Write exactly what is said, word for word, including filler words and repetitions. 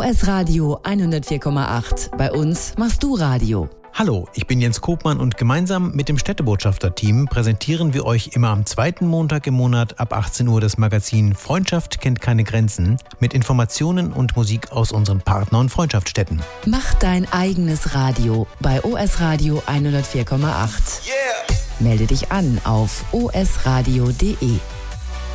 O S Radio hundertvier Komma acht. Bei uns machst du Radio. Hallo, ich bin Jens Kopmann und gemeinsam mit dem Städtebotschafter-Team präsentieren wir euch immer am zweiten Montag im Monat ab achtzehn Uhr das Magazin Freundschaft kennt keine Grenzen mit Informationen und Musik aus unseren Partner- und Freundschaftsstädten. Mach dein eigenes Radio bei O S Radio hundertvier Komma acht. Yeah. Melde dich an auf o s radio punkt d e.